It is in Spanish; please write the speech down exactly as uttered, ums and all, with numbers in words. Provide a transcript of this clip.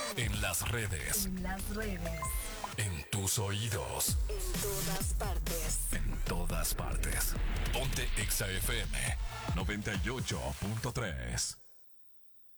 En las redes. En las redes. En tus oídos. En todas partes. En todas partes. Ponte Exa F M noventa y ocho punto tres.